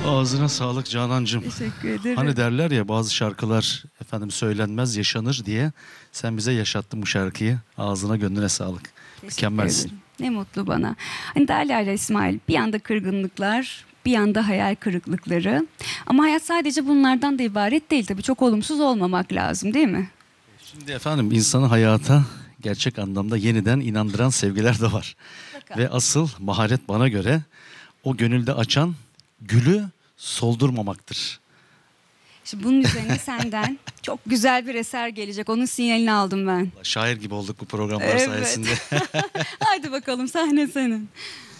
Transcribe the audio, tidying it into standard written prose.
Ağzına sağlık Canancığım. Teşekkür ederim. Hani derler ya bazı şarkılar efendim söylenmez yaşanır diye. Sen bize yaşattın bu şarkıyı. Ağzına gönlüne sağlık. Mükemmelsin. Ederim. Ne mutlu bana. Hani derler ya İsmail, bir yanda kırgınlıklar, bir yanda hayal kırıklıkları. Ama hayat sadece bunlardan da ibaret değil tabii. Çok olumsuz olmamak lazım, değil mi? Şimdi efendim insanı hayata gerçek anlamda yeniden inandıran sevgiler de var. Bakalım. Ve asıl maharet bana göre o gönülde açan gülü soldurmamaktır. Şimdi bunun üzerine senden çok güzel bir eser gelecek. Onun sinyalini aldım ben. Şair gibi olduk bu programlar Evet. sayesinde. Haydi bakalım, sahne senin.